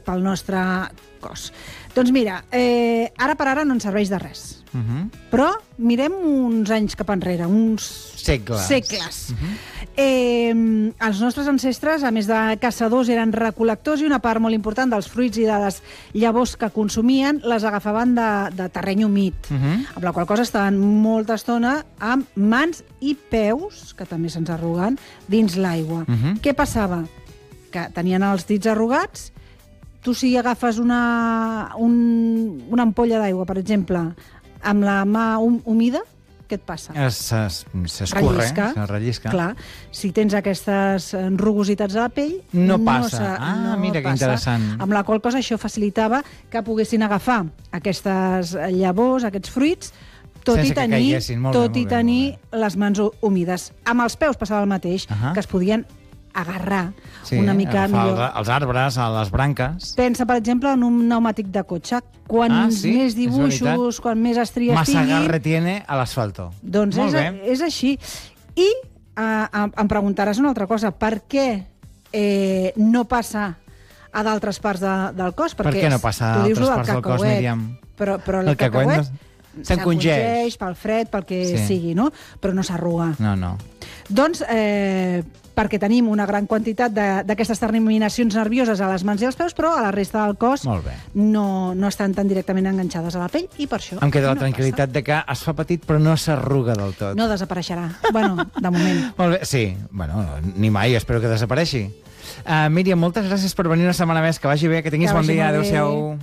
pel nostre cos. Doncs mira, ara per ara no ens serveix de res. Però mirem uns anys cap enrere, uns segles. Els nostres ancestres, a més de caçadors, eren recol·lectors i una part molt important dels fruits i de les llavors que consumien les agafaven de terreny humit, amb la qual cosa estaven molta estona amb mans i peus, que també se'ns arruguen, dins l'aigua. Què passava? Que tenien els dits arrugats. Tu si agafes una ampolla d'aigua, per exemple, amb la mà humida, què et passa? S'escurre, se rellisca. Clar, si tens aquestes rugositats a la pell... No passa. Mira que interessant. Amb la qual cosa això facilitava que poguessin agafar aquestes llavors, aquests fruits, tot i tenir les mans humides. Amb els peus passava el mateix, que es podien agarrar una mica millor. Els arbres, a les branques. Pensa, per exemple, en un pneumàtic de cotxe. Quants més dibuixos, quan més estries tingui... Massa agarre tiene a l'asfalto. Doncs és així. I em preguntaràs una altra cosa. Per què no passa a d'altres parts del cos? Per què no passa a d'altres parts del cos, Míriam? Però el cacauet s'encongeix pel fred, pel que sigui, no? Però no s'arruga. No. Doncs perquè tenim una gran quantitat d'aquestes terminacions nervioses a les mans i als peus, però a la resta del cos no estan tan directament enganxades a la pell, i per això em queda la tranquil·litat de que es fa petit però no s'arruga del tot. No desapareixerà. Bueno, de moment. Molt bé, sí. Bueno, ni mai, espero que desapareixi. Míriam, moltes gràcies per venir una setmana més. Que vagi bé, que tinguis bon dia. Adéu-siau.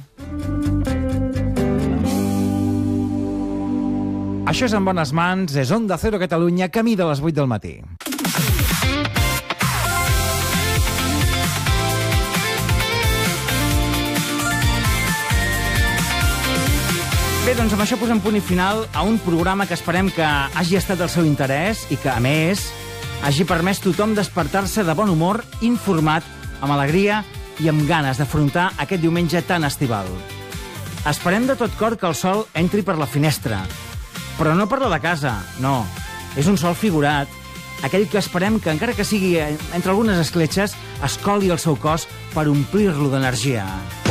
Això és En Bones Mans, és Onda Cero Catalunya, camí de les 8 del matí. Bé, doncs amb això posem punt i final a un programa que esperem que hagi estat del seu interès i que, a més, hagi permès tothom despertar-se de bon humor, informat, amb alegria i amb ganes d'afrontar aquest diumenge tan estival. Esperem de tot cor que el sol entri per la finestra, però no per la de casa, no. És un sol figurat, aquell que esperem que, encara que sigui entre algunes escletxes, escoli el seu cos per omplir-lo d'energia.